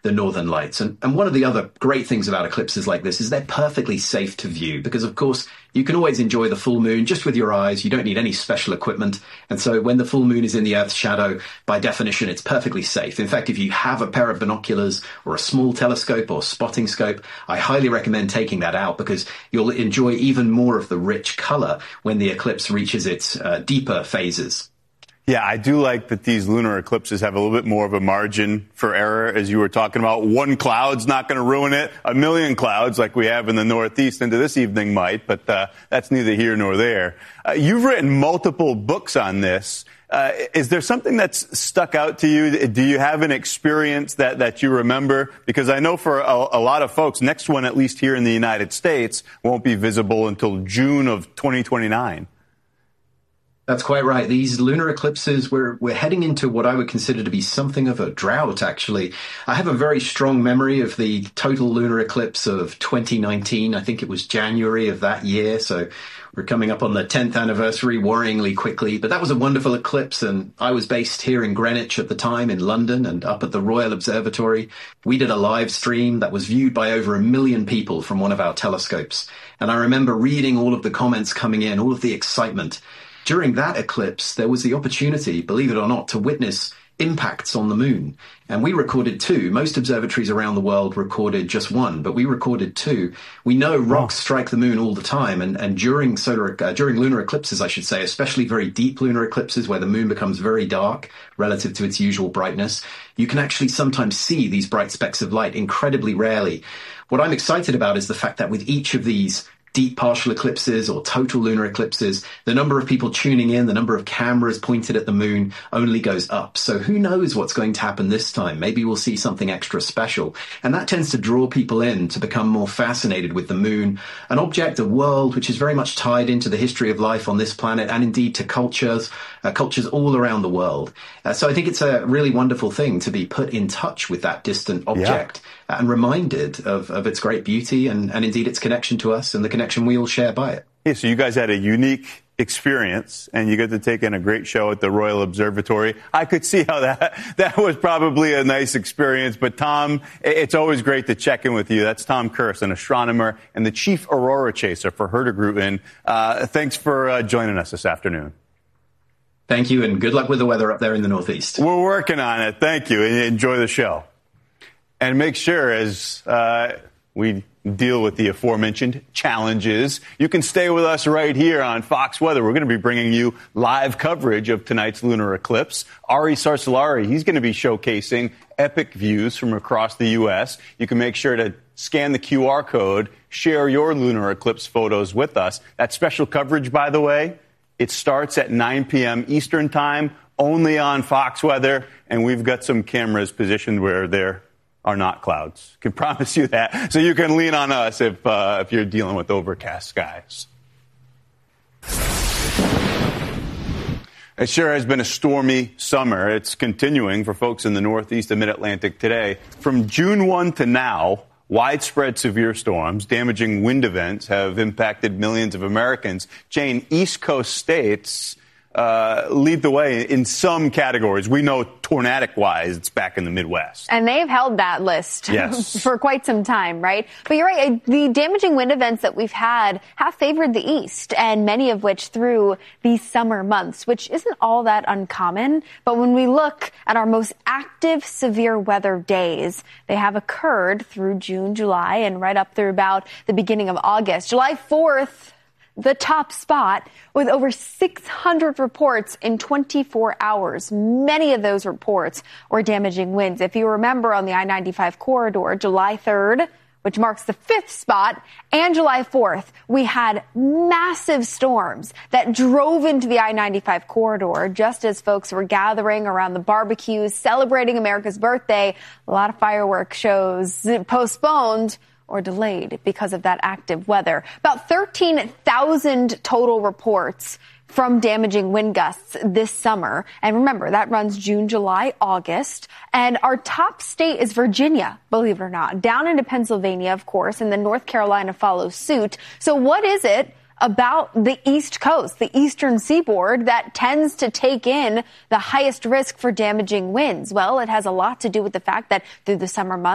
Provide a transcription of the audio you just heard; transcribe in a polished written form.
the northern lights. And one of the other great things about eclipses like this is they're perfectly safe to view because, of course, you can always enjoy the full moon just with your eyes. You don't need any special equipment. And so when the full moon is in the Earth's shadow, by definition, it's perfectly safe. In fact, if you have a pair of binoculars or a small telescope or spotting scope, I highly recommend taking that out because you'll enjoy even more of the rich color when the eclipse reaches its deeper phases. Yeah, I do like that these lunar eclipses have a little bit more of a margin for error, as you were talking about. One cloud's not going to ruin it. A million clouds like we have in the Northeast into this evening might, but that's neither here nor there. You've written multiple books on this. Is there something that's stuck out to you? Do you have an experience that you remember? Because I know for a lot of folks, next one, at least here in the United States, won't be visible until June of 2029. That's quite right. These lunar eclipses, we're heading into what I would consider to be something of a drought, actually. I have a very strong memory of the total lunar eclipse of 2019. I think it was January of that year. So we're coming up on the 10th anniversary worryingly quickly. But that was a wonderful eclipse. And I was based here in Greenwich at the time in London and up at the Royal Observatory. We did a live stream that was viewed by over 1 million people from one of our telescopes. And I remember reading all of the comments coming in, all of the excitement. During that eclipse, there was the opportunity, believe it or not, to witness impacts on the moon. And we recorded 2. Most observatories around the world recorded just 1, but we recorded 2. We know rocks strike the moon all the time. And during lunar eclipses, I should say, especially very deep lunar eclipses where the moon becomes very dark relative to its usual brightness, you can actually sometimes see these bright specks of light incredibly rarely. What I'm excited about is the fact that with each of these deep partial eclipses or total lunar eclipses, the number of people tuning in, the number of cameras pointed at the moon only goes up. So who knows what's going to happen this time? Maybe we'll see something extra special. And that tends to draw people in to become more fascinated with the moon, an object, a world which is very much tied into the history of life on this planet and indeed to cultures all around the world. So I think it's a really wonderful thing to be put in touch with that distant object and reminded of its great beauty and indeed its connection to us and the connection we all share by it. Yeah, so you guys had a unique experience, and you got to take in a great show at the Royal Observatory. I could see how that was probably a nice experience. But, Tom, it's always great to check in with you. That's Tom Kurz, an astronomer and the chief aurora chaser for Hurtigruten. Thanks for joining us this afternoon. Thank you, and good luck with the weather up there in the Northeast. We're working on it. Thank you, and enjoy the show. And make sure, as we deal with the aforementioned challenges, you can stay with us right here on Fox Weather. We're going to be bringing you live coverage of tonight's lunar eclipse. Ari Sarsalari, he's going to be showcasing epic views from across the U.S. You can make sure to scan the QR code, share your lunar eclipse photos with us. That special coverage, by the way, it starts at 9 p.m. Eastern Time, only on Fox Weather, and we've got some cameras positioned where there are not clouds. Can promise you that. So you can lean on us if you're dealing with overcast skies. It sure has been a stormy summer. It's continuing for folks in the Northeast and Mid-Atlantic today. From June 1 to now, widespread severe storms, damaging wind events have impacted millions of Americans. Jane, East Coast states lead the way in some categories. We know tornadic-wise, it's back in the Midwest. And they've held that list for quite some time, right? But you're right. The damaging wind events that we've had have favored the East, and many of which through these summer months, which isn't all that uncommon. But when we look at our most active severe weather days, they have occurred through June, July, and right up through about the beginning of August. July 4th, the top spot with over 600 reports in 24 hours. Many of those reports were damaging winds. If you remember on the I-95 corridor, July 3rd, which marks the 5th spot, and July 4th, we had massive storms that drove into the I-95 corridor just as folks were gathering around the barbecues, celebrating America's birthday. A lot of fireworks shows postponed or delayed because of that active weather. About 13,000 total reports from damaging wind gusts this summer. And remember, that runs June, July, August. And our top state is Virginia, believe it or not, down into Pennsylvania, of course, and then North Carolina follows suit. So what is it about the East Coast, the eastern seaboard, that tends to take in the highest risk for damaging winds? Well, it has a lot to do with the fact that through the summer months,